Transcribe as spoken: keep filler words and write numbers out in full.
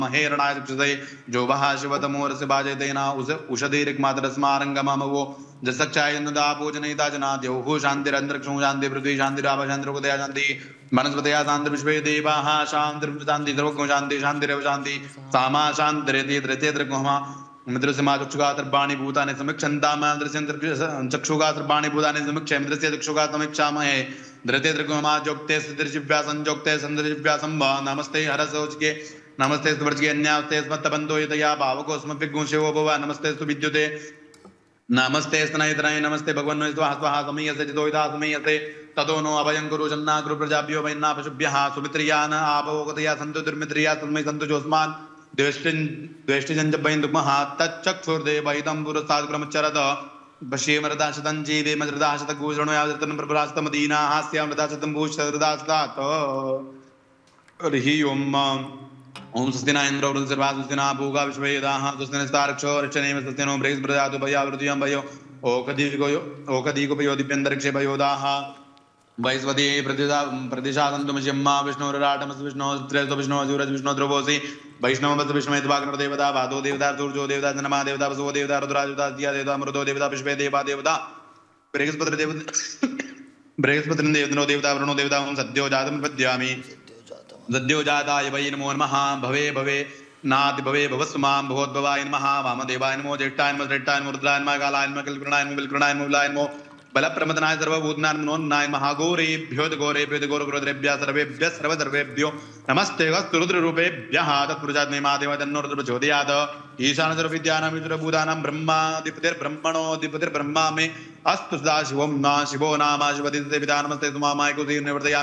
महेरणाय चक्षुषे जो वह शिवतमोरस्य बाजे तेना उस उषधीरिक्मातरस्मारंगममवो जसक्षायनदापोजनयिता जनाद्यौः शान्तिरन्तरिक्षं शान्ति पृथ्वी शान्तिराप शान्तिरुदया शान्ति वनस्पतया शान्ति विश्वे देवाः शान्तिर्शान्ति सर्वज्ञ शान्ति शान्तिरेव शान्ति सामा शान्तिरेति तृतीय त्रिगुहमा मित्रस्य चक्षुगा सर्वाणि भूतानि समीक्षन्ताम चक्षुगा सर्वाणि भूतानि समीक्ष्य मित्रस्य चक्षुगा समीक्षामहे धृते त्रिगुहमा जोक्ते सदृशिव्यासं जोक्ते सन्दृशिव्यासं नमस्ते हरसोचके नमस्ते स्वर्चके अन्यास्ते स्मत्तबन्धो यतया भावको स्मभिगुंशेवो भव नमस्ते स्तु विद्युते नमस्ते स्तनयतनय नमस्ते भगवन्नो स्वाहा स्वाहा समयसे चितोयिता समयसे ततो नो अभयं कुरु जन्ना कुरु प्रजाभ्यो वैन्ना पशुभ्यः सुमित्रियान आपवोगतया सन्तु दुर्मित्रिया तन्मय सन्तु जोस्मान् द्वेष्टिं द्वेष्टिजं च वैन्दुमः तच्चक्षुर्देवहितं पुरस्ताद्क्रमच्चरद पश्येमरदाशतं जीवेमरदाशतगूषणोयावतनं प्रभरास्तमदीना हास्यामरदाशतं भूषरदास्तात् हरिः ओम् ओम स्वस्तिना इंद्रो वृद्धर्वा स्वस्तिना भूगा विश्वेदाः स्वस्तिन स्तारक्षो रक्षणेम स्वस्तिनो बृहस्पतिर्दधातु भयावृतियं भयो ओकदीको ओकदीकोपयो दिव्यन्तरिक्षे भयोदाः वैस्वती प्रतिशा प्रतिशासन्तु मह्यम्मा विष्णुराटमस् विष्णो त्रयस्तो विष्णो सूरज विष्णो ध्रुवोऽसि वैष्णवमस् विष्णुमेत्वाग्नर देवता वादो देवता सूर्यो देवता जनमा देवता वसुवो देवता रुद्राजुता दिया देवता मरुदो देवता विश्वे देवा देवता बृहस्पतिर्देवता बृहस्पतिर्देवनो देवता वरुणो देवता ओम सद्यो जातं पद्यामि सद्यो जाताय वै नमो नमः भवे भवे नाति भवे भवस्मां भवोद्भवाय नमः वामदेवाय नमो ज्येष्ठाय नमो श्रेष्ठाय नमो रुद्राय नमः कालाय नमः कल्पनाय नमो बिल्कुणाय नमो बिलाय नमो बलप्रमदनाय सर्वभूतनाय नमो नाय महाघोरेभ्यो घोरेभ्यो घोरघोरेभ्यः सर्वेभ्यः सर्वसर्वेभ्यो नमस्ते अस्तु रुद्ररूपेभ्यः तत्पुरुषात् महादेव तन्नो रुद्र प्रचोदयात् ईशान सर्वविद्यानां विद्युरभूतानां ब्रह्माधिपतिर्ब्रह्मणोऽधिपतिर्ब्रह्मा मे अस्तु सदाशिवं न शिवो नाम शिवतीर्थे पिता नमस्ते सुमामाय कुतीर्निवर्तयामि